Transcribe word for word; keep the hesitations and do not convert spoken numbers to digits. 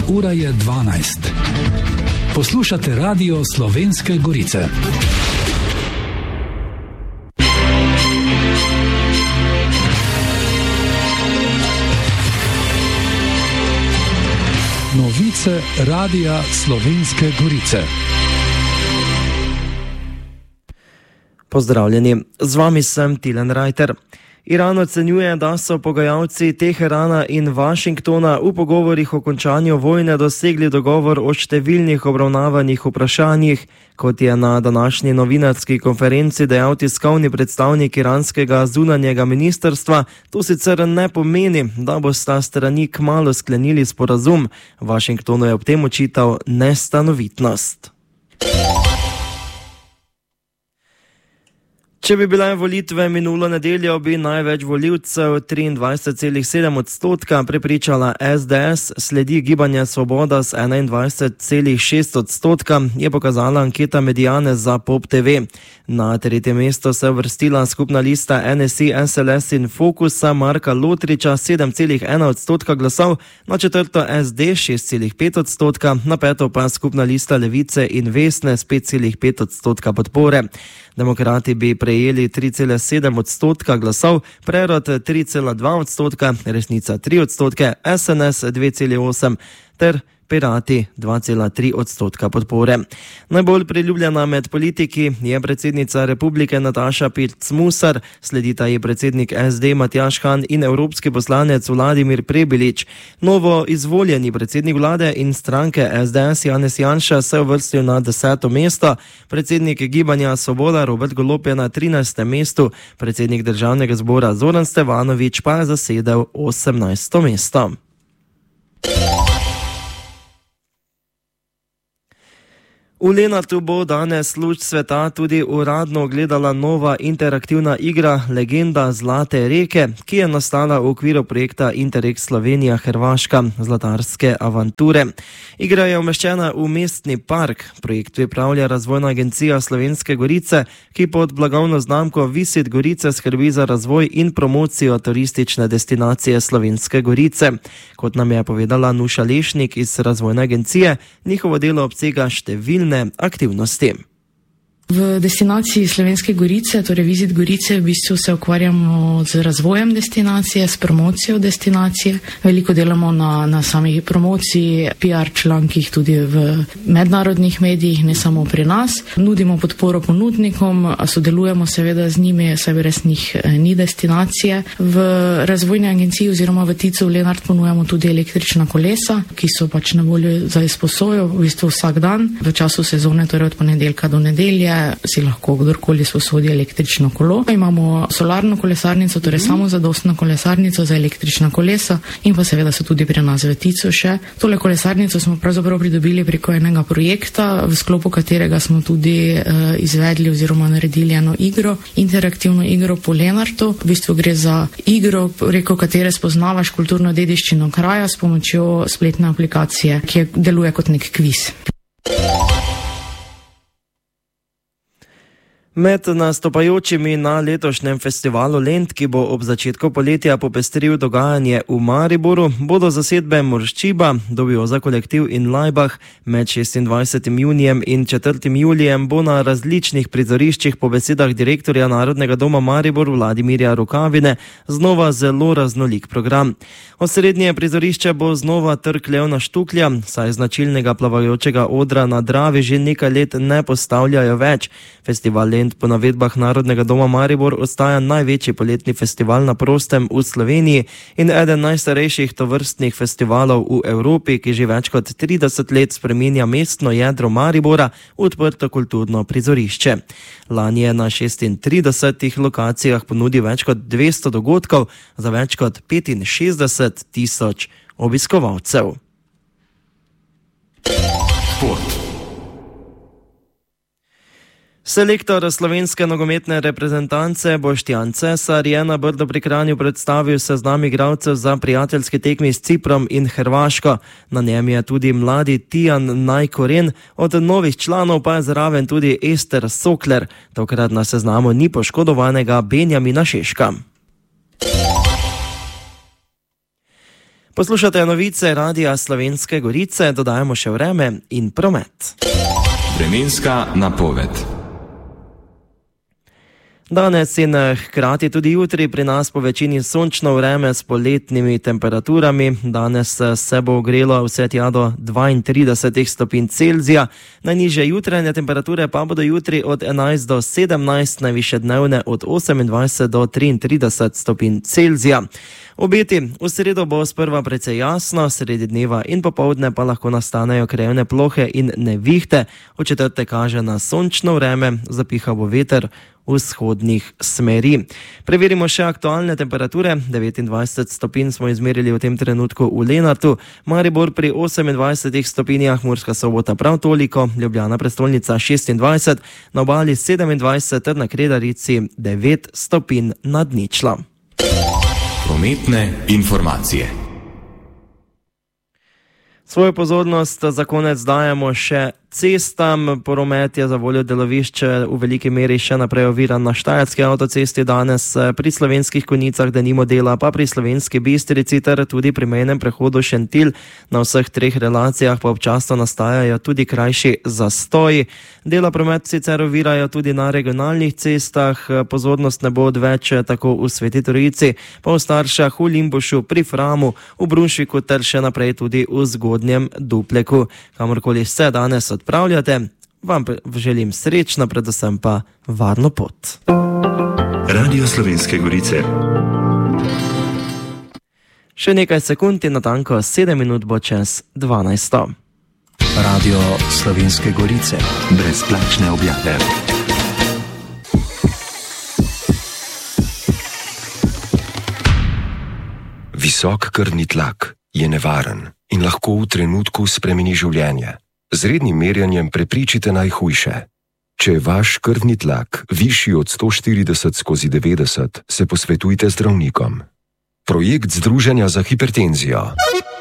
Ura je dvanajst. Poslušate Radio Slovenske Gorice. Novice Radia Slovenske Gorice. Pozdravljeni, z vami sem Tilen Rajter. Iran ocenjuje, da so pogajalci Teherana in Washingtona v pogovorih o končanju vojne dosegli dogovor o številnih obravnavanih vprašanjih. Kot je na današnji novinarski konferenci dejal tiskovni predstavnik iranskega zunanjega ministrstva, to sicer ne pomeni, da bosta strani kmalu sklenili sporazum. Washingtonu je ob tem očital nestanovitnost. Če bi bile volitve minulo nedeljo, bi največ volivcev, triindvajset celih sedem odstotka, prepričala es de es, sledi Gibanje Svoboda s enaindvajset celih šest odstotka, je pokazala anketa Mediane za Pop te ve. Na tretje mesto se je uvrstila skupna lista en es i, es el es in Fokusa Marka Lotriča sedem celih ena odstotka glasov, na četrto es de šest celih pet odstotka, na peto pa skupna lista Levice in Vesne s pet celih pet odstotka podpore. Demokrati bi prejeli tri celih sedem odstotka glasov, Prerod tri celih dva odstotka, Resnica tri odstotke, es en es dve celih osem ter Pirati dva celih tri odstotka podpore. Najbolj priljubljena med politiki je predsednica republike Nataša Pirc Musar, sledita ji predsednik es de Matjaž Han in evropski poslanec Vladimir Prebilič. Novo izvoljeni predsednik vlade in stranke es de es Janez Janša se je uvrstil na deseto mesto, predsednik Gibanja Svoboda Robert Golob je na trinajstem mestu, predsednik državnega zbora Zoran Stevanović pa je zasedel osemnajsto mesto. V Lenartu bo danes luč sveta tudi uradno ogledala nova interaktivna igra Legenda Zlate reke, ki je nastala v okviru projekta Interreg Slovenija Hrvaška zlatarske avanture. Igra je umeščena v mestni park. Projekt pripravlja Razvojna agencija Slovenske Gorice, ki pod blagovno znamko Visit Gorice skrbi za razvoj in promocijo turistične destinacije Slovenske Gorice. Kot nam je povedala Nuša Lešnik iz Razvojne agencije, njihovo delo obsega številne aktivnosti. V destinaciji Slovenske Gorice, torej Visit Gorice, v bistvu se ukvarjamo z razvojem destinacije, s promocijo destinacije. Veliko delamo na, na samih promociji, pi ar člankih tudi v mednarodnih medijih, ne samo pri nas. Nudimo podporo ponudnikom, sodelujemo seveda z njimi, saj brez njih ni destinacije. V Razvojni agenciji oziroma v Ticu v Lenart ponujamo tudi električna kolesa, ki so pač na voljo za izposojo v bistvu vsak dan. V času sezone, torej od ponedeljka do nedelje, si lahko kdorkoli sposodi električno kolo. Imamo solarno kolesarnico, torej samo zadostno kolesarnico za električna kolesa in pa seveda so tudi pri nas v Ticu še. Tole kolesarnico smo pravzaprav pridobili preko enega projekta, v sklopu katerega smo tudi uh, izvedli oziroma naredili eno igro, interaktivno igro po Lenartu. V bistvu gre za igro, preko katere spoznavaš kulturno dediščino kraja s pomočjo spletne aplikacije, ki deluje kot nek kviz. Med nastopajočimi na letošnjem festivalu Lent, ki bo ob začetku poletja popestril dogajanje v Mariboru, bodo zasedbe Morščiba, Dubioza kolektiv in Laibach. Med šestindvajsetim junijem in četrtim julijem bo na različnih prizoriščih po besedah direktorja Narodnega doma Maribor Vladimirja Rukavine znova zelo raznolik program. Osrednje prizorišče bo znova Trg Leona Štuklja, saj značilnega plavajočega odra na Dravi že nekaj let ne postavljajo več. Festival Lent po navedbah Narodnega doma Maribor ostaja največji poletni festival na prostem v Sloveniji in eden najstarejših tovrstnih festivalov v Evropi, ki že več kot trideset let spreminja mestno jedro Maribora v odprto kulturno prizorišče. Lani je na šestintridesetih lokacijah ponudil več kot dvesto dogodkov za več kot petinšestdeset tisoč obiskovalcev. Šport. Selektor slovenske nogometne reprezentance Boštjan Cesar je na Brdo pri Kranju predstavil seznam igralcev za prijateljske tekmi s Ciprom in Hrvaško. Na njem je tudi mladi Tijan Najkoren, od novih članov pa je zraven tudi Ester Sokler. Tokrat na seznamu ni poškodovanega Benjamina Šeška. Poslušate novice Radia Slovenske Gorice, dodajamo še vreme in promet. Vremenska napoved. Danes in hkrati tudi jutri pri nas po večini sončno vreme s poletnimi temperaturami. Danes se bo ogrelo vse tja do dvaintrideset stopinj Celzija. Najnižje jutranje temperature pa bodo jutri od enajst do sedemnajst, najvišje dnevne od osemindvajset do triintrideset stopinj Celzija. Obeti v sredo bo sprva precej jasno, sredi dneva in popoldne pa lahko nastanejo krajevne plohe in nevihte. V četrtek kaže na sončno vreme, zapiha bo veter vzhodnih smeri. Preverimo še aktualne temperature. devetindvajset stopinj smo izmerili v tem trenutku v Lenartu, Maribor pri osemindvajsetih stopinjah, Murska Sobota prav toliko, Ljubljana prestolnica šestindvajset, na obali sedemindvajset ter na Kredarici devet stopinj nad ničlo. Prometne informacije. Svojo pozornost za konec dajemo še cestam. Promet je za voljo delovišče v veliki meri še naprej oviran na Štajerski avtocesti danes, pri Slovenskih Konjicah denimo dela, pa pri Slovenski Bistrici ter tudi pri mejnem prehodu Šentilj. Na vseh treh relacijah pa občasno nastajajo tudi krajši zastoji. Dela promet sicer ovirajo tudi na regionalnih cestah. Pozornost ne bo odveč tako v Sveti Trojici, pa v Staršah, v Limbušu, pri Framu, v Brunšviku ter še naprej tudi v Zgodnjem Dupleku. Kamorkoli se danes odpravljate, vam želim srečno, predvsem pa varno pot. Radio Slovenske Gorice. Še nekaj sekund in natanko sedem minut bo čez dvanajsto. Radio Slovenske Gorice. Brezplačne objave. Visok krvni tlak je nevaren in lahko v trenutku spremeni življenje. Z rednim merjanjem prepričite najhujše. Če je vaš krvni tlak višji od sto štirideset skozi devetdeset, se posvetujte z zdravnikom. Projekt Združenja za hipertenzijo.